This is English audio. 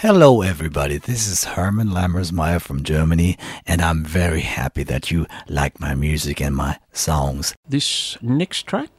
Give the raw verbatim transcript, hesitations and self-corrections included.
Hello, everybody. This is Herman Lammersmeyer from Germany, and I'm very happy that you like my music and my songs. This next track